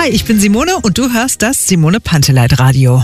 Hi, ich bin Simone und du hörst das Simone Panteleit Radio.